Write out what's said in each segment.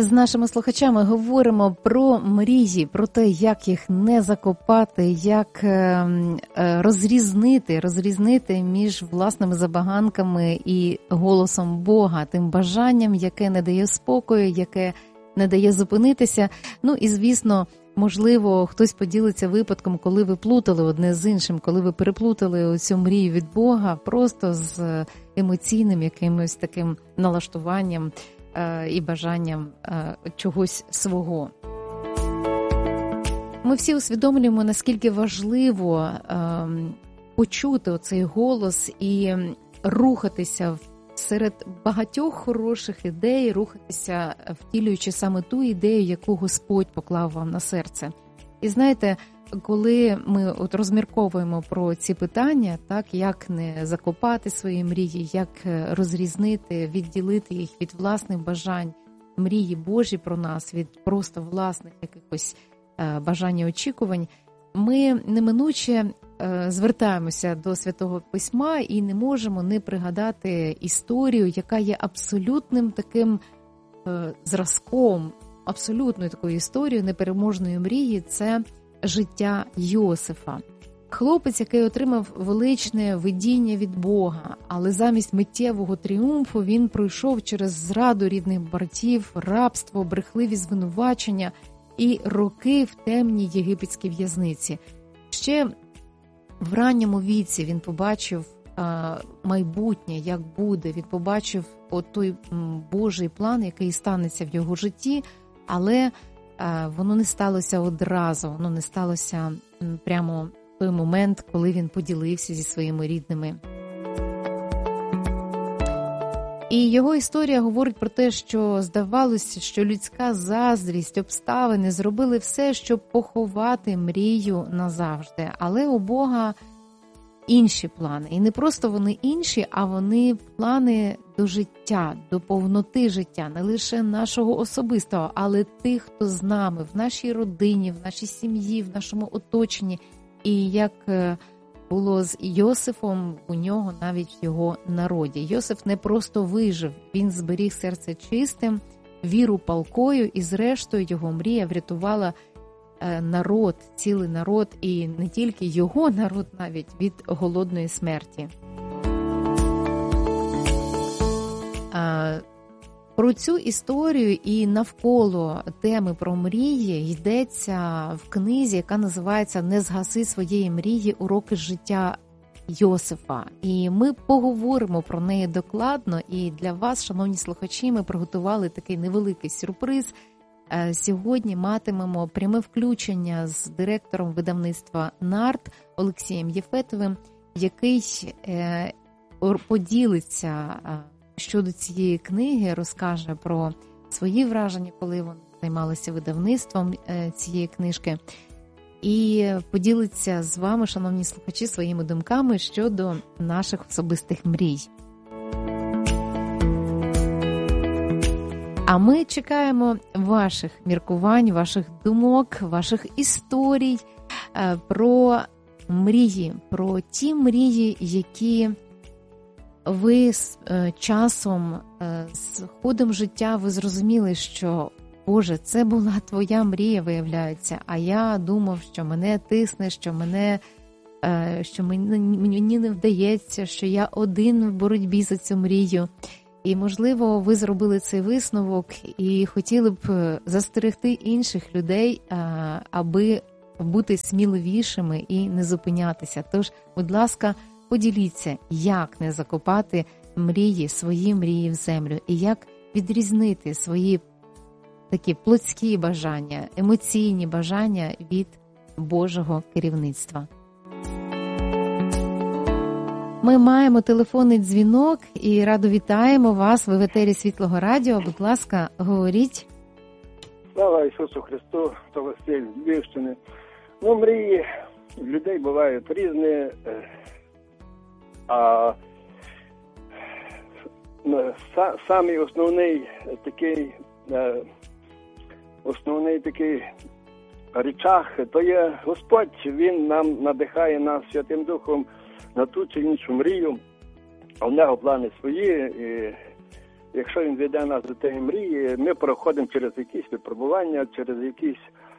З нашими слухачами говоримо про мрії, про те, як їх не закопати, як розрізнити між власними забаганками і голосом Бога, тим бажанням, яке не дає спокою, яке не дає зупинитися. Ну і, звісно, можливо, хтось поділиться випадком, коли ви плутали одне з іншим, коли ви переплутали оцю мрію від Бога просто з емоційним якимось таким налаштуванням і бажанням чогось свого. Ми всі усвідомлюємо, наскільки важливо почути оцей голос і рухатися серед багатьох хороших ідей, рухатися, втілюючи саме ту ідею, яку Господь поклав вам на серце. І знаєте, коли ми розмірковуємо про ці питання, так, як не закопати свої мрії, як розрізнити, відділити їх від власних бажань, мрії Божі про нас, від просто власних якихось бажань і очікувань, ми неминуче звертаємося до Святого Письма і не можемо не пригадати історію, яка є абсолютним таким зразком, абсолютною такою історією непереможної мрії – це життя Йосифа. Хлопець, який отримав величне видіння від Бога, але замість миттєвого тріумфу він пройшов через зраду рідних братів, рабство, брехливі звинувачення і роки в темній єгипетській в'язниці. Ще в ранньому віці він побачив майбутнє, як буде, він побачив той Божий план, який станеться в його житті, але воно не сталося одразу, воно не сталося прямо в той момент, коли він поділився зі своїми рідними. І його історія говорить про те, що здавалося, що людська заздрість, обставини зробили все, щоб поховати мрію назавжди. Але у Бога інші плани. І не просто вони інші, а вони плани до життя, до повноти життя, не лише нашого особистого, але тих, хто з нами, в нашій родині, в нашій сім'ї, в нашому оточенні. І як було з Йосифом, у нього навіть в його народі. Йосиф не просто вижив, він зберіг серце чистим, віру палкою, і зрештою його мрія врятувала народ, цілий народ, і не тільки його народ навіть, від голодної смерті. Про цю історію і навколо теми про мрії йдеться в книзі, яка називається «Не згаси своєї мрії. Уроки з життя Йосифа». І ми поговоримо про неї докладно, і для вас, шановні слухачі, ми приготували такий невеликий сюрприз. Сьогодні матимемо пряме включення з директором видавництва «Нарт» Олексієм Єфетовим, який поділиться щодо цієї книги, розкаже про свої враження, коли вони займалися видавництвом цієї книжки, і поділиться з вами, шановні слухачі, своїми думками щодо наших особистих мрій. А ми чекаємо ваших міркувань, ваших думок, ваших історій про мрії, про ті мрії, які ви з часом, з ходом життя ви зрозуміли, що, Боже, це була твоя мрія, виявляється, а я думав, що мене тисне, що мені не вдається, що я один в боротьбі за цю мрію. І, можливо, ви зробили цей висновок і хотіли б застерегти інших людей, аби бути сміливішими і не зупинятися. Тож, будь ласка, поділіться, як не закопати мрії, свої мрії в землю, і як відрізнити свої такі плотські бажання, емоційні бажання від Божого керівництва. Ми маємо телефонний дзвінок і радо вітаємо вас. Ви в етері Світлого Радіо. Будь ласка, говоріть. Слава Ісусу Христу, то Василь з Львівщини. Мрії людей бувають різні, а самий основний такий речах, то є Господь. Він нам надихає нас Святим Духом на ту чи іншу мрію, а в нього плани свої, і якщо він веде нас до тієї мрії, ми проходимо через якісь випробування, через якісь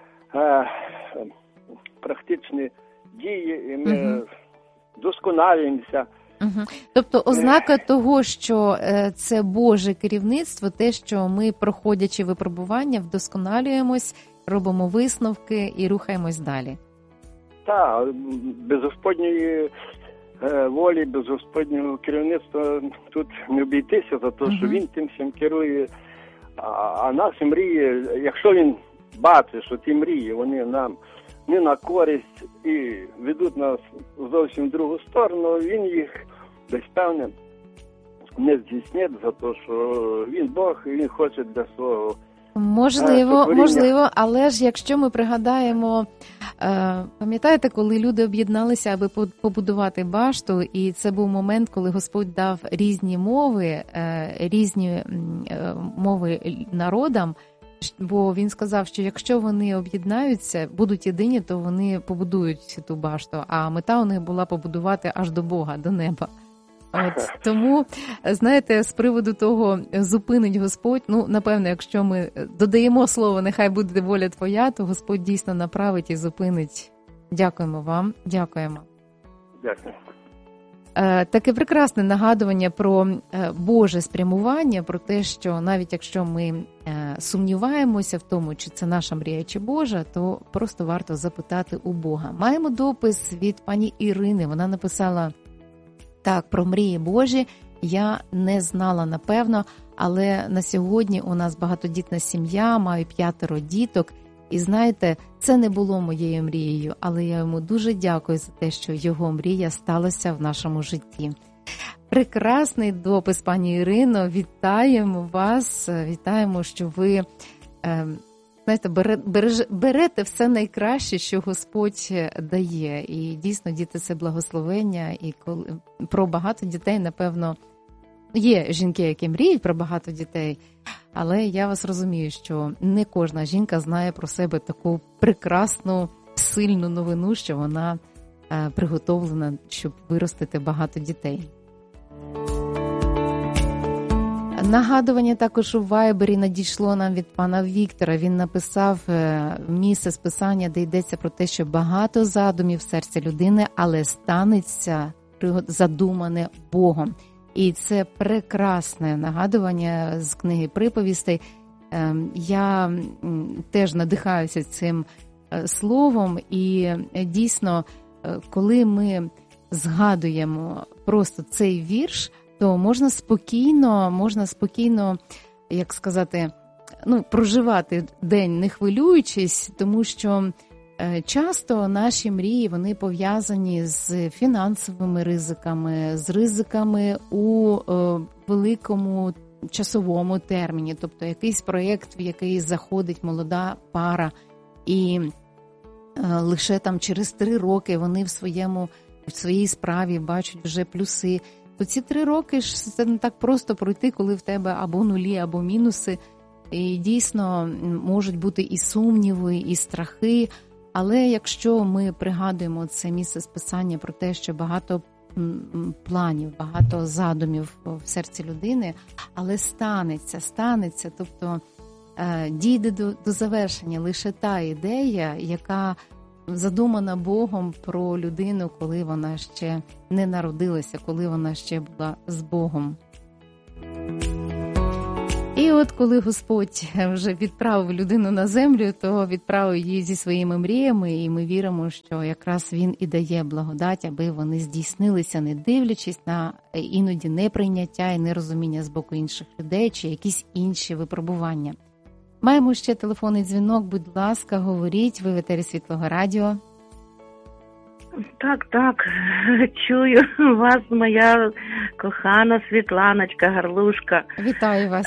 практичні дії, і ми досконалюємося. Тобто ознака того, що це Боже керівництво, те, що ми, проходячи випробування, вдосконалюємось, робимо висновки і рухаємось далі. Так, без Господньої волі, без Господнього керівництва тут не обійтися, за те, що Він тим всім керує. А наші мрії, якщо Він бачить, що ті мрії, вони нам не на користь і ведуть нас зовсім в другу сторону, Він їх десь певне не здійснить, за те, що Він Бог, і Він хоче для свого Можливо, але ж якщо ми пригадаємо, пам'ятаєте, коли люди об'єдналися, аби побудувати башту, і це був момент, коли Господь дав різні мови народам, бо Він сказав, що якщо вони об'єднаються, будуть єдині, то вони побудують ту башту, а мета у них була побудувати аж до Бога, до неба. Тому, знаєте, з приводу того, зупинить Господь, напевно, якщо ми додаємо слово «нехай буде воля Твоя», то Господь дійсно направить і зупинить. Дякуємо вам, дякуємо. Дякую. Таке прекрасне нагадування про Боже спрямування, про те, що навіть якщо ми сумніваємося в тому, чи це наша мрія, чи Божа, то просто варто запитати у Бога. Маємо допис від пані Ірини, вона написала: так, про мрії Божі я не знала, напевно, але на сьогодні у нас багатодітна сім'я, маю 5 діток. І знаєте, це не було моєю мрією, але я йому дуже дякую за те, що його мрія сталася в нашому житті. Прекрасний допис, пані Ірино, вітаємо вас, вітаємо, що ви, знаєте, берете все найкраще, що Господь дає. І дійсно, діти – це благословення. І коли про багато дітей, напевно, є жінки, які мріють про багато дітей, але я вас розумію, що не кожна жінка знає про себе таку прекрасну, сильну новину, що вона приготовлена, щоб виростити багато дітей. Нагадування також у Вайбері надійшло нам від пана Віктора. Він написав місце з Писання, де йдеться про те, що багато задумів в серці людини, але станеться задумане Богом. І це прекрасне нагадування з книги приповістей. Я теж надихаюся цим словом, і дійсно, коли ми згадуємо просто цей вірш, то можна спокійно, як сказати, проживати день не хвилюючись, тому що часто наші мрії, вони пов'язані з фінансовими ризиками, з ризиками у великому часовому терміні, тобто якийсь проєкт, в який заходить молода пара, і лише там через 3 роки вони в своїй справі бачать вже плюси. То ці 3 роки ж це не так просто пройти, коли в тебе або нулі, або мінуси, і дійсно можуть бути і сумніви, і страхи. Але якщо ми пригадуємо це місце з Писання про те, що багато планів, багато задумів в серці людини, але станеться, тобто дійде до завершення лише та ідея, яка задумана Богом про людину, коли вона ще не народилася, коли вона ще була з Богом. І от коли Господь вже відправив людину на землю, то відправив її зі своїми мріями, і ми віримо, що якраз Він і дає благодать, аби вони здійснилися, не дивлячись на іноді неприйняття і нерозуміння з боку інших людей чи якісь інші випробування. Маємо ще телефонний дзвінок, будь ласка, говоріть, ви в етері Світлого Радіо. Так, чую вас, моя кохана Світланочка Гарлушка. Вітаю вас.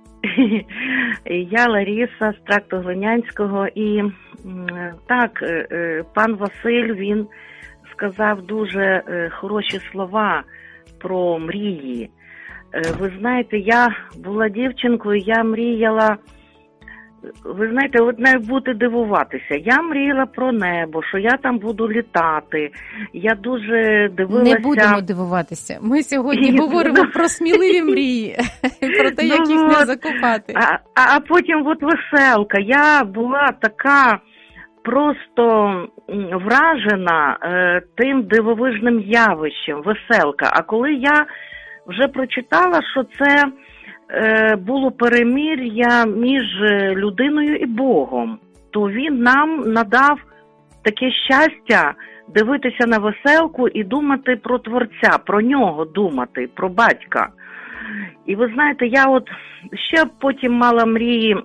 Я Лариса з тракту Глинянського, і так, пан Василь, він сказав дуже хороші слова про мрії. Ви знаєте, я була дівчинкою, я мріяла ви знаєте, от навіть будете дивуватися. Я мріяла про небо, що я там буду літати. Я дуже дивилася... Не будемо дивуватися. Ми сьогодні говоримо про сміливі мрії, про те, як їх не закопати. А потім от веселка. Я була така просто вражена тим дивовижним явищем, веселка. А коли я вже прочитала, що це було перемир'я між людиною і Богом, то він нам надав таке щастя дивитися на веселку і думати про Творця, про нього думати, про батька. І ви знаєте, я от ще потім мала мрії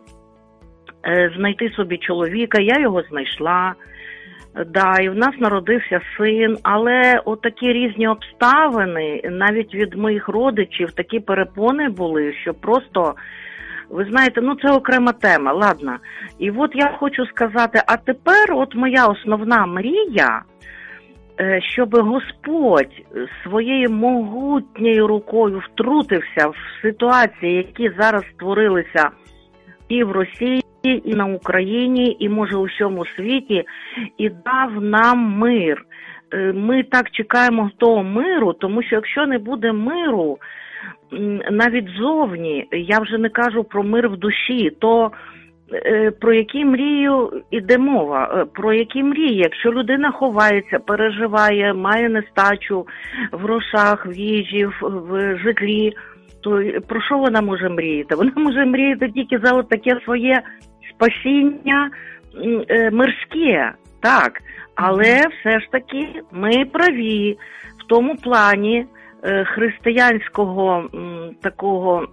знайти собі чоловіка, я його знайшла. Да, і в нас народився син, але отакі різні обставини, навіть від моїх родичів, такі перепони були, що просто, ви знаєте, ну це окрема тема, ладно. І от я хочу сказати, а тепер от моя основна мрія, щоб Господь своєю могутньою рукою втрутився в ситуації, які зараз створилися і в Росії, і на Україні, і, може, у всьому світі, і дав нам мир. Ми так чекаємо того миру, тому що якщо не буде миру, навіть зовні, я вже не кажу про мир в душі, то про які мрію іде мова? Про які мрії? Якщо людина ховається, переживає, має нестачу в грошах, в їжі, в житлі, то про що вона може мріяти? Вона може мріяти тільки за от таке своє спасіння мирське, так. Але все ж таки ми праві в тому плані християнського такого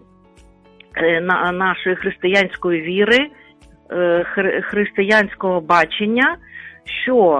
нашої християнської віри, християнського бачення, що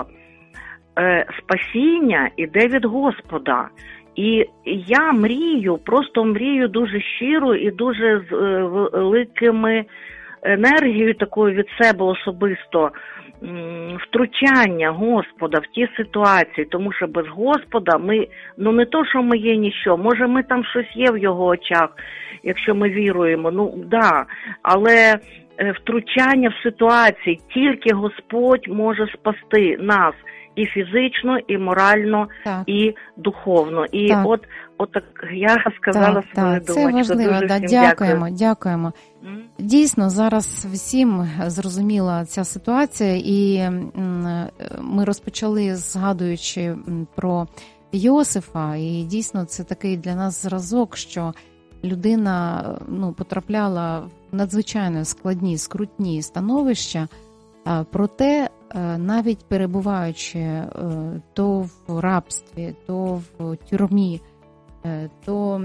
спасіння іде від Господа. І я мрію, просто мрію дуже щиро і дуже з великими енергією такою від себе особисто, втручання Господа в ті ситуації, тому що без Господа ми, ну не то, що ми є ніщо, може ми там щось є в його очах, якщо ми віруємо, ну да, але втручання в ситуації, тільки Господь може спасти нас і фізично, і морально, так, і духовно. І так. От так я сказала свою думку. Це важливо, дякуємо. Дійсно, зараз всім зрозуміла ця ситуація, і ми розпочали, згадуючи про Йосифа, і дійсно це такий для нас зразок, що людина потрапляла в надзвичайно складні, скрутні становища, проте навіть перебуваючи то в рабстві, то в тюрмі, то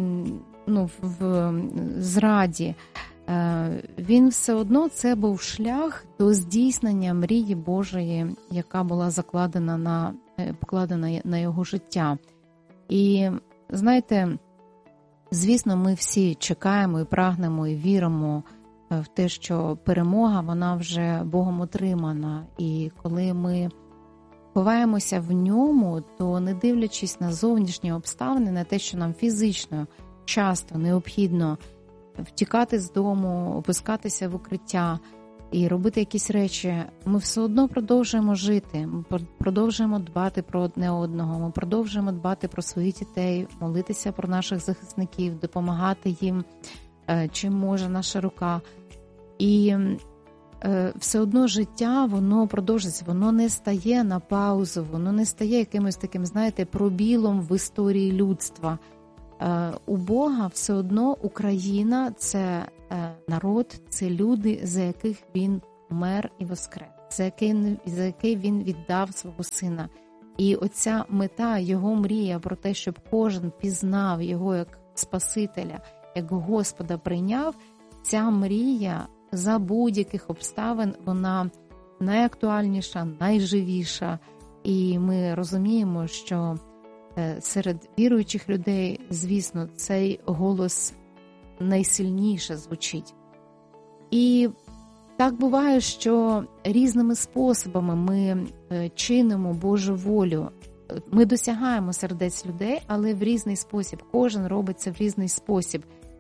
в зраді, він все одно, це був шлях до здійснення мрії Божої, яка була покладена на його життя. І, знаєте, звісно, ми всі чекаємо і прагнемо, і віримо в те, що перемога, вона вже Богом отримана. І коли ми ховаємося в ньому, то не дивлячись на зовнішні обставини, на те, що нам фізично часто необхідно втікати з дому, опускатися в укриття і робити якісь речі, ми все одно продовжуємо жити, ми продовжуємо дбати про одне одного, ми продовжуємо дбати про своїх дітей, молитися про наших захисників, допомагати їм, чим може наша рука. І все одно життя, воно продовжується, воно не стає на паузу, воно не стає якимось таким, знаєте, пробілом в історії людства. У Бога все одно Україна – це народ, це люди, за яких Він помер і воскрес, за який Він віддав свого сина. І оця мета, його мрія про те, щоб кожен пізнав його як Спасителя, як Господа прийняв, ця мрія за будь-яких обставин, вона найактуальніша, найживіша. І ми розуміємо, що серед віруючих людей, звісно, цей голос найсильніше звучить. І так буває, що різними способами ми чинимо Божу волю. Ми досягаємо сердець людей, але в різний спосіб. Кожен робить це в різний спосіб.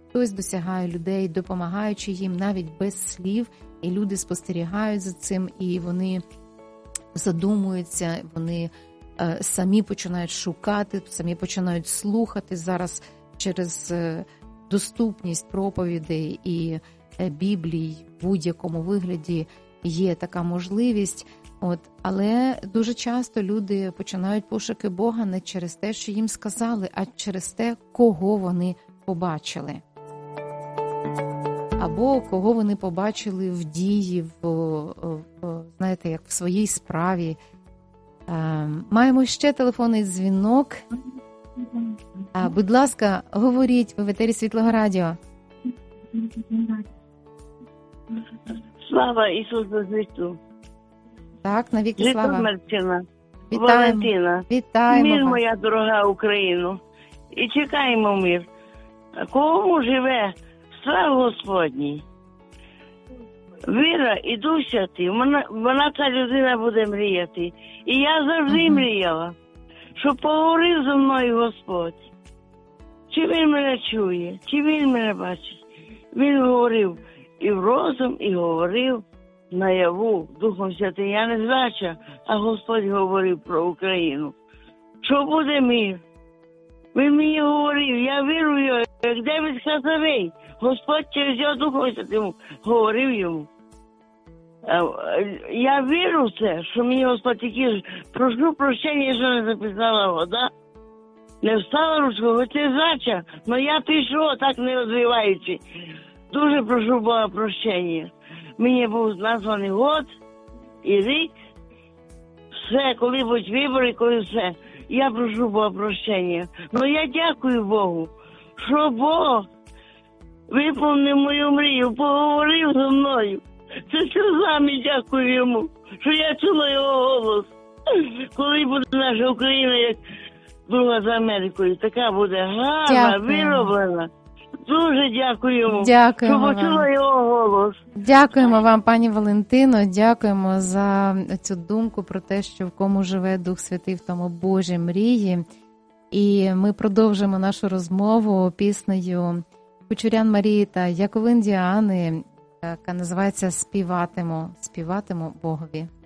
хтось досягає людей, допомагаючи їм навіть без слів, і люди спостерігають за цим, і вони задумуються, вони самі починають шукати, самі починають слухати. Зараз через доступність проповідей і Біблій в будь-якому вигляді є така можливість. Але дуже часто люди починають пошуки Бога не через те, що їм сказали, а через те, кого вони побачили. Або кого вони побачили в дії, знаєте, як в своїй справі. Маємо ще телефонний дзвінок. Будь ласка, говоріть, ви в етері Світлого Радіо. Слава Ісусу Христу. Так, навіки слава. Житомирщина. Вітаємо. Валентина. Вітаємо Мир, вас. моя дорога Україну. І чекаємо мир. Кому живе страх Господній? Віра і Дух Святий. Вона ця людина буде мріяти. І я завжди мріяла, щоб поговорив зі мною Господь. Чи Він мене чує, чи Він мене бачить. Він говорив і в розум, і говорив наяву Духом Святим. Я не здача, а Господь говорив про Україну. Що буде мир? Він мені говорив, я вірую, як Давид Хазарей. Господь через його Духом Святим говорив йому. Я вірю в це, що мені Господь такі, прошу прощення, що не записала вода. Не встала ручку, хоч це здача, але я пішов, так не розвиваючи. Дуже прошу Бога прощення. Мені був названий год і рік. Все, коли будуть вибори, коли все. Я прошу Бога прощення. Но я дякую Богу, що Бог виповнив мою мрію, поговорив зі мною. Це сльозами дякую йому, що я чула його голос. Коли буде наша Україна, як друга з Америкою, така буде гарна, вироблена. Дуже дякую йому, Дякуємо що почула його голос. Дякуємо вам, пані Валентино, дякуємо за цю думку про те, що в кому живе Дух Святий, в тому Божі мрії. І ми продовжимо нашу розмову піснею Кучурян Марії та Яковин Діани, яка називається «Співатиму Богові».